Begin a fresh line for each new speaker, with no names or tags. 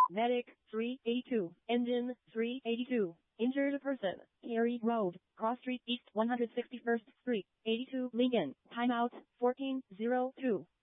Medic 382. Engine 382. Injured person. Cary Road, Cross Street East 161st Street, 82 Lincoln. Timeout 1402.